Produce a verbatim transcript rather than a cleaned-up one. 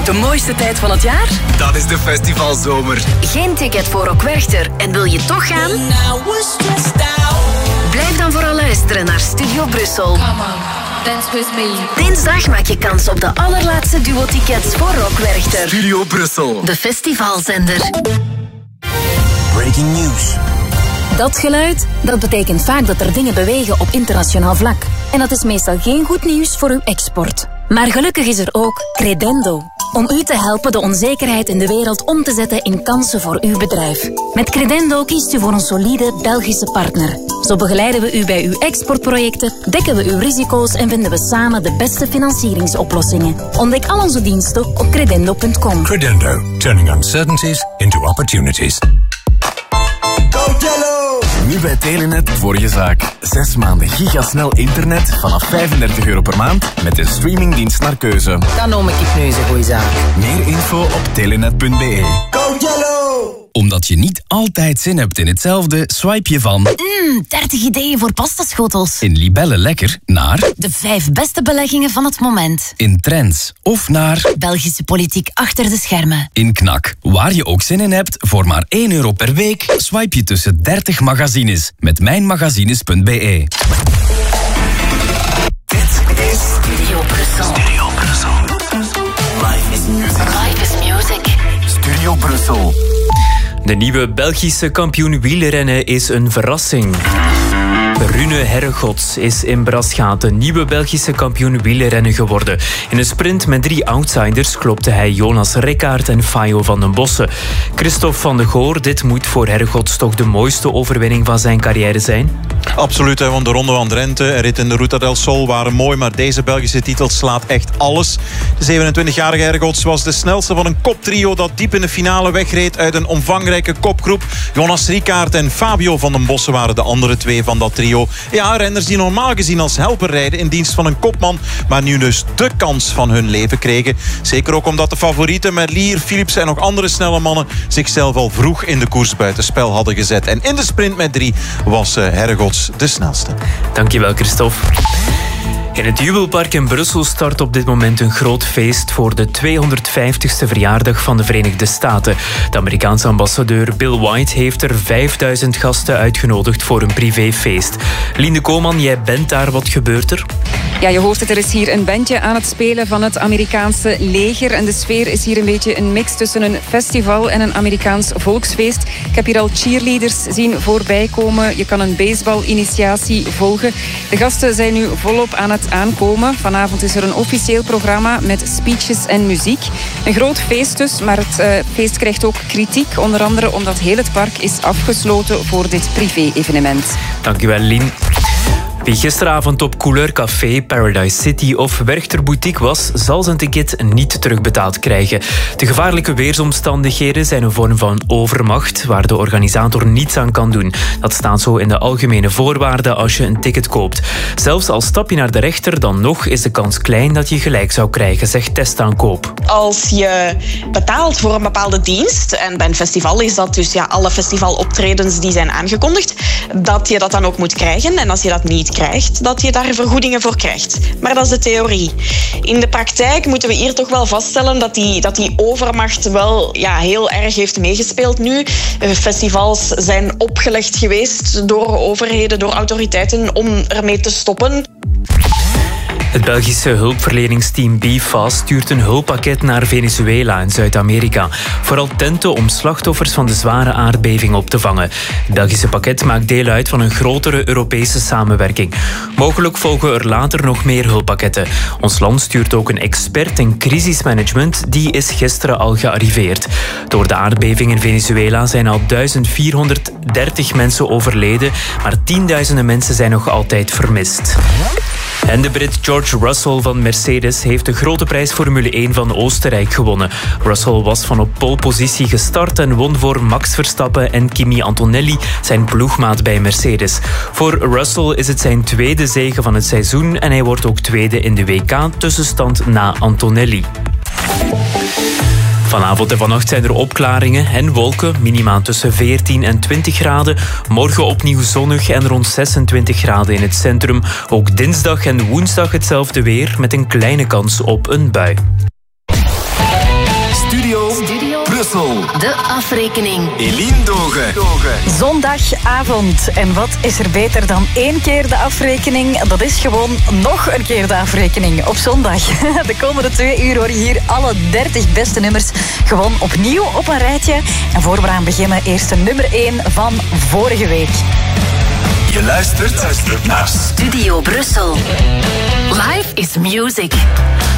De mooiste tijd van het jaar? Dat is de festivalzomer. Geen ticket voor Rock Werchter en wil je toch gaan? Blijf dan vooral luisteren naar Studio Brussel. Dance with me. Dinsdag maak je kans op de allerlaatste duo-tickets voor Rock Werchter. Studio Brussel. De festivalzender. Breaking news. Dat geluid, dat betekent vaak dat er dingen bewegen op internationaal vlak. En dat is meestal geen goed nieuws voor uw export. Maar gelukkig is er ook Credendo. Om u te helpen de onzekerheid in de wereld om te zetten in kansen voor uw bedrijf. Met Credendo kiest u voor een solide Belgische partner. Zo begeleiden we u bij uw exportprojecten, dekken we uw risico's en vinden we samen de beste financieringsoplossingen. Ontdek al onze diensten op credendo punt com. Credendo, turning uncertainties into opportunities. Go Jello! Nu bij Telenet voor je zaak. Zes maanden gigasnel internet vanaf vijfendertig euro per maand met de streamingdienst naar keuze. Dan noem ik het nu eens een goeie zaak. Meer info op telenet punt be. Go Jello! Omdat je niet altijd zin hebt in hetzelfde, swipe je van Mmm, dertig ideeën voor pastaschotels. in Libelle Lekker naar De vijf beste beleggingen van het moment. in Trends of naar Belgische politiek achter de schermen. in Knak. Waar je ook zin in hebt, voor maar één euro per week, swipe je tussen dertig magazines met mijnmagazines punt be. Dit is Studio Brussel. Studio Brussel. Live is music. Live is music. Studio Brussel. De nieuwe Belgische kampioen wielrennen is een verrassing. Rune Herregots is in Braschaat de nieuwe Belgische kampioen wielrennen geworden. In een sprint met drie outsiders klopte hij Jonas Rickaert en Fayo van den Bossen. Christophe van de Goor, dit moet voor Herregots toch de mooiste overwinning van zijn carrière zijn? Absoluut, hè, want de Ronde van Drenthe en rit in de Ruta del Sol waren mooi, maar deze Belgische titel slaat echt alles. De zevenentwintigjarige Herregots was de snelste van een koptrio dat diep in de finale wegreed uit een omvangrijke kopgroep. Jonas Rickaert en Fabio van den Bossen waren de andere twee van dat trio. Ja, renners die normaal gezien als helper rijden in dienst van een kopman, maar nu dus de kans van hun leven kregen. Zeker ook omdat de favorieten Merlier, Philips en nog andere snelle mannen zichzelf al vroeg in de koers buitenspel hadden gezet. En in de sprint met drie was uh, Herregots de snelste. Dankjewel, Christophe. In het Jubelpark in Brussel start op dit moment een groot feest voor de tweehonderdvijftigste verjaardag van de Verenigde Staten. De Amerikaanse ambassadeur Bill White heeft er vijfduizend gasten uitgenodigd voor een privéfeest. Lien Koolman, jij bent daar. Wat gebeurt er? Ja, je hoort het, er is hier een bandje aan het spelen van het Amerikaanse leger. En de sfeer is hier een beetje een mix tussen een festival en een Amerikaans volksfeest. Ik heb hier al cheerleaders zien voorbij komen. Je kan een baseballinitiatie volgen. De gasten zijn nu volop aan het aankomen. Vanavond is er een officieel programma met speeches en muziek. Een groot feest dus, maar het uh, feest krijgt ook kritiek. Onder andere omdat heel het park is afgesloten voor dit privé-evenement. Dankjewel, Lien. Wie gisteravond op Couleur Café, Paradise City of Werchter Boutique was, zal zijn ticket niet terugbetaald krijgen. De gevaarlijke weersomstandigheden zijn een vorm van overmacht waar de organisator niets aan kan doen. Dat staat zo in de algemene voorwaarden als je een ticket koopt. Zelfs al stap je naar de rechter, dan nog is de kans klein dat je gelijk zou krijgen, zegt Testaankoop. Als je betaalt voor een bepaalde dienst, en bij een festival is dat dus ja, alle festivaloptredens die zijn aangekondigd, dat je dat dan ook moet krijgen. En als je dat niet krijgt, dat je daar vergoedingen voor krijgt. Maar dat is de theorie. In de praktijk moeten we hier toch wel vaststellen dat die, dat die overmacht wel ja, heel erg heeft meegespeeld nu. Festivals zijn opgelegd geweest door overheden, door autoriteiten om ermee te stoppen. Het Belgische hulpverleningsteam B F A stuurt een hulppakket naar Venezuela en Zuid-Amerika. Vooral tenten om slachtoffers van de zware aardbeving op te vangen. Het Belgische pakket maakt deel uit van een grotere Europese samenwerking. Mogelijk volgen er later nog meer hulppakketten. Ons land stuurt ook een expert in crisismanagement. Die is gisteren al gearriveerd. Door de aardbeving in Venezuela zijn al duizend vierhonderddertig mensen overleden, maar tienduizenden mensen zijn nog altijd vermist. En de Brit George Russell van Mercedes heeft de grote prijs Formule één van Oostenrijk gewonnen. Russell was van op polepositie gestart en won voor Max Verstappen en Kimi Antonelli, zijn ploegmaat bij Mercedes. Voor Russell is het zijn tweede zege van het seizoen en hij wordt ook tweede in de W K-tussenstand na Antonelli. Vanavond en vannacht zijn er opklaringen en wolken, minima tussen veertien en twintig graden. Morgen opnieuw zonnig en rond zesentwintig graden in het centrum. Ook dinsdag en woensdag hetzelfde weer met een kleine kans op een bui. Brussel. De afrekening. Eline Dogen. Zondagavond. En wat is er beter dan één keer de afrekening? Dat is gewoon nog een keer de afrekening op zondag. De komende twee uur hoor je hier alle dertig beste nummers gewoon opnieuw op een rijtje. En voor we aan beginnen, eerst de nummer één van vorige week. Je luistert, luistert naar Studio Brussel. Life is music.